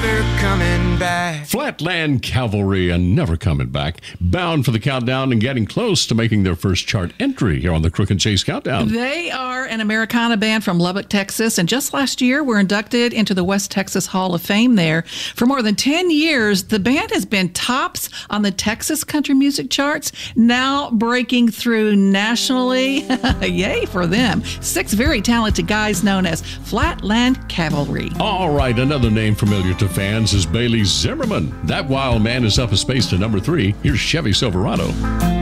never coming back. Flatland Cavalry and Never Coming Back, bound for the countdown and getting close to making their first chart entry here on the Crook and Chase Countdown. They are an Americana band from Lubbock, Texas, and just last year were inducted into the West Texas Hall of Fame there. For more than 10 years, the band has been tops on the Texas country music charts, now breaking through nationally. Yay for them. 6 very talented guys known as Flatland Cavalry. All right, another name familiar to fans is Bailey Zimmerman. That wild man is up a space to number 3. Here's Chevy Silverado.